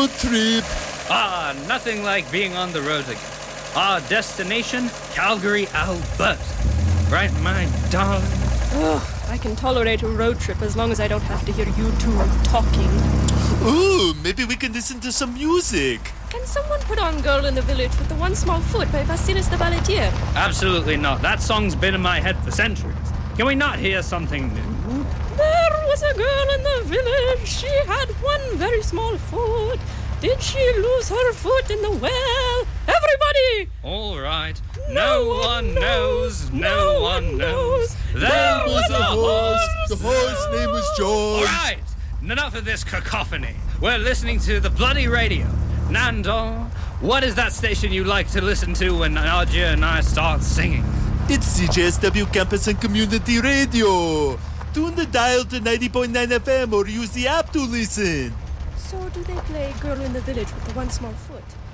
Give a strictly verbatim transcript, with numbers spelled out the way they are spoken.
road trip. Ah, nothing like being on the road again. Our destination, Calgary, Alberta. Right, my darling? Oh, I can tolerate a road trip as long as I don't have to hear you two talking. Ooh, maybe we can listen to some music. Can someone put on Girl in the Village with the One Small Foot by Vassilis the Balletier? Absolutely not. That song's been in my head for centuries. Can we not hear something new? There was a girl in the village. She had one very small foot. Did she lose her foot in the well? Everybody! All right. No, no one knows. knows. No one knows. There, there was a horse. The horse name was George. All right. Enough of this cacophony. We're listening to the bloody radio. Nandor, what is that station you like to listen to when Nadia and I start singing? It's C J S W Campus and Community Radio. Tune the dial to ninety point nine F M or use the app to listen. So do they play Girl in the Village with the One Small Foot?